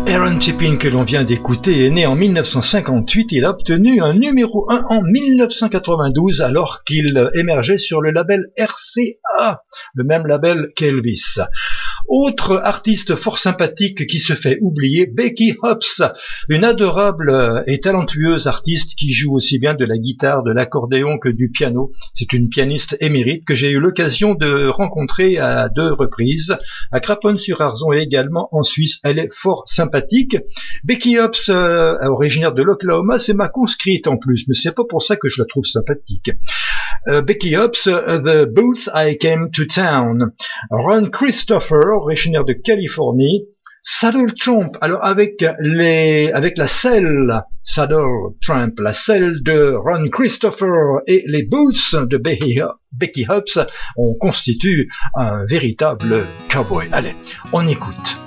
Aaron Tippin que l'on vient d'écouter est né en 1958, il a obtenu un numéro 1 en 1992 alors qu'il émergeait sur le label RCA, le même label qu'Elvis. Autre artiste fort sympathique qui se fait oublier, Becky Hobbs, une adorable et talentueuse artiste qui joue aussi bien de la guitare, de l'accordéon que du piano. C'est une pianiste émérite que j'ai eu l'occasion de rencontrer à 2 reprises, à Craponne-sur-Arzon et également en Suisse. Elle est fort sympathique. Becky Hobbs, originaire de l'Oklahoma, c'est ma conscrite en plus, mais c'est pas pour ça que je la trouve sympathique. Becky Hobbs, The Boots I Came to Town. Ron Christopher, originaire de Californie. Saddle Tramp, alors avec la selle Saddle Tramp, la selle de Ron Christopher et les Boots de Becky Hobbs, on constitue un véritable cowboy. Allez, on écoute.